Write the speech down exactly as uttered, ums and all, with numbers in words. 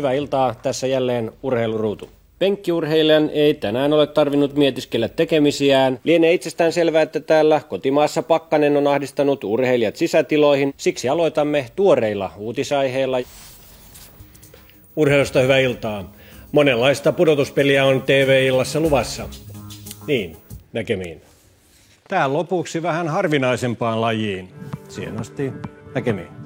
Hyvää iltaa, tässä jälleen Urheiluruutu. Penkkiurheilijan ei tänään ole tarvinnut mietiskellä tekemisiään. Lienee itsestään selvää, että täällä kotimaassa pakkanen on ahdistanut urheilijat sisätiloihin. Siksi aloitamme tuoreilla uutisaiheilla. Urheilusta hyvää iltaa. Monenlaista pudotuspeliä on T V-illassa luvassa. Niin, näkemiin. Tää lopuksi vähän harvinaisempaan lajiin. Siihen asti näkemiin.